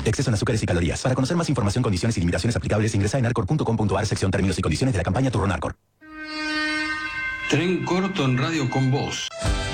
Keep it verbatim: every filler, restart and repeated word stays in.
Exceso en azúcares y calorías. Para conocer más información, condiciones y limitaciones aplicables, ingresa en arcor punto com punto ar, sección términos y condiciones de la campaña Turno Narcor. Tren corto en Radio con Voz.